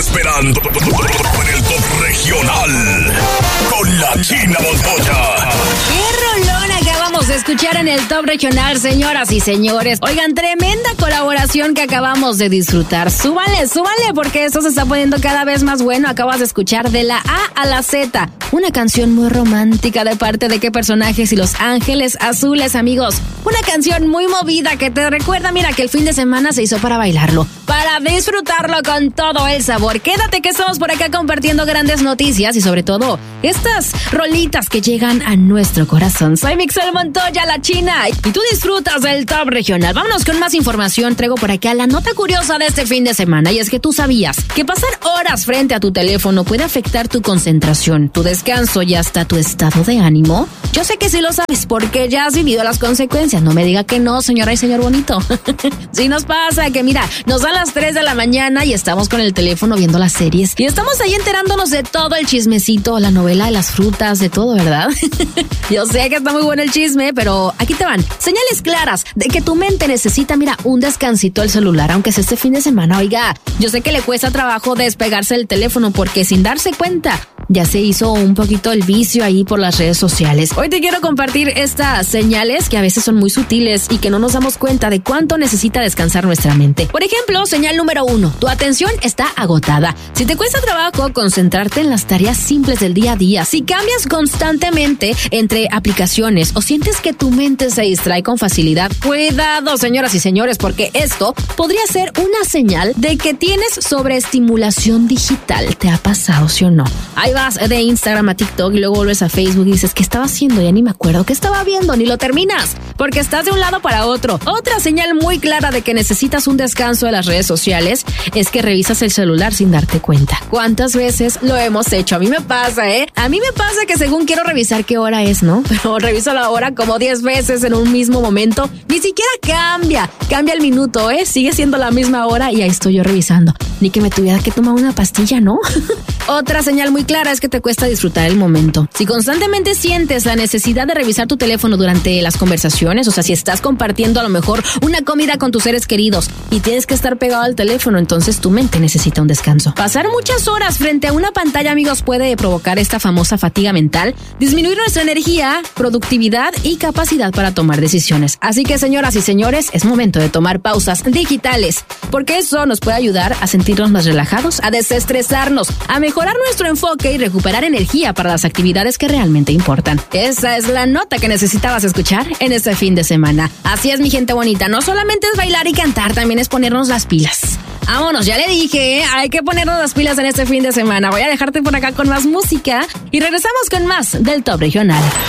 esperando en el Top Regional con la China Montoya. ¡Qué rolón acabamos de escuchar en el Top Regional, señoras y señores! Oigan, tremenda colaboración que acabamos de disfrutar. Súbanle, porque esto se está poniendo cada vez más bueno. Acabas de escuchar De la A a la Z, una canción muy romántica de parte de qué personajes y Los Ángeles Azules, amigos. Una canción muy movida que te recuerda, mira, que el fin de semana se hizo para bailarlo, para disfrutarlo con todo el sabor. Quédate que estamos por acá compartiendo grandes noticias y sobre todo estas rolitas que llegan a nuestro corazón. Soy Mixel Montoya, la China, y tú disfrutas del Top Regional. Vámonos con más información. Traigo por acá la nota curiosa de este fin de semana, y es que tú sabías que pasar horas frente a tu teléfono puede afectar tu concentración, tu descanso y hasta tu estado de ánimo. Yo sé que sí lo sabes porque ya has vivido las consecuencias. No me diga que no, señora y señor bonito. Sí nos pasa que, mira, nos dan las 3 de la mañana y estamos con el teléfono viendo las series y estamos ahí enterándonos de todo el chismecito, la novela de las frutas, de todo, ¿verdad? Yo sé que está muy bueno el chisme, pero aquí te van señales claras de que tu mente necesita, mira, un descansito del celular, aunque sea este fin de semana. Oiga, yo sé que le cuesta trabajo despegarse del teléfono porque sin darse cuenta ya se hizo un poquito el vicio ahí por las redes sociales. Hoy te quiero compartir estas señales que a veces son muy sutiles y que no nos damos cuenta de cuánto necesita descansar nuestra mente. Por ejemplo, señal número 1, tu atención está agotada. Si te cuesta trabajo concentrarte en las tareas simples del día a día, si cambias constantemente entre aplicaciones o sientes que tu mente se distrae con facilidad, cuidado, señoras y señores, porque esto podría ser una señal de que tienes sobreestimulación digital. ¿Te ha pasado, sí o no? Ahí vas de Instagram a TikTok y luego vuelves a Facebook y dices, ¿qué estaba haciendo? Ya ni me acuerdo. ¿Qué estaba viendo? Ni lo terminas, porque estás de un lado para otro. Otra señal muy clara de que necesitas un descanso de las redes sociales es que revisas el celular sin darte cuenta. ¿Cuántas veces lo hemos hecho? A mí me pasa, A mí me pasa que según quiero revisar qué hora es, ¿no? Pero reviso la hora como 10 veces en un mismo momento. Ni siquiera cambia el minuto, Sigue siendo la misma hora y ahí estoy yo revisando. Ni que me tuviera que tomar una pastilla, ¿no? Otra señal muy clara es que te cuesta disfrutar el momento. Si constantemente sientes la necesidad de revisar tu teléfono durante las conversaciones, o sea, si estás compartiendo a lo mejor una comida con tus seres queridos y tienes que estar pegado al teléfono, entonces tu mente necesita un descanso. Pasar muchas horas frente a una pantalla, amigos, puede provocar esta famosa fatiga mental, disminuir nuestra energía, productividad y capacidad para tomar decisiones. Así que, señoras y señores, es momento de tomar pausas digitales, porque eso nos puede ayudar a sentirnos más relajados, a desestresarnos, a mejorar nuestro enfoque y recuperar energía para las actividades que realmente importan. Esa es la nota que necesitabas escuchar en este fin de semana. Así es, mi gente bonita, no solamente es bailar y cantar, también es ponernos las pilas. Vámonos, ya le dije, hay que ponernos las pilas en este fin de semana. Voy a dejarte por acá con más música y regresamos con más del Top Regional.